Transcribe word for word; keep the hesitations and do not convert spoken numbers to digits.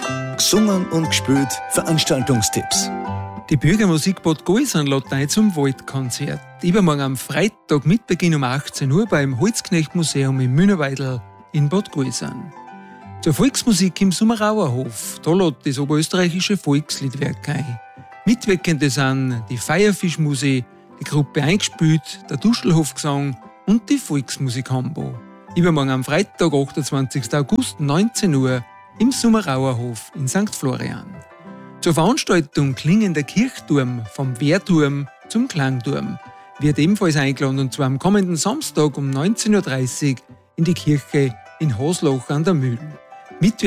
Gesungen und gespielt Veranstaltungstipps. Die Bürgermusik Bad Gäusern lädt ein zum Waldkonzert. Übermorgen am Freitag mit Beginn um achtzehn Uhr beim Holzknecht-Museum im Mühnerweidl in Bad Gäusern. Zur Volksmusik im Summerauerhof, da lädt das oberösterreichische Volksliedwerk ein. Mitwirkende sind die Feierfischmusik, die Gruppe Eingespielt, der Duschelhofgesang und die Volksmusik Hambo. Übermorgen am Freitag, achtundzwanzigsten August, neunzehn Uhr im Summerauerhof in Sankt Florian. Zur Veranstaltung Klingender Kirchturm vom Wehrturm zum Klangturm wird ebenfalls eingeladen, und zwar am kommenden Samstag um neunzehn Uhr dreißig in die Kirche in Haslach an der Mühl. Mitwirkende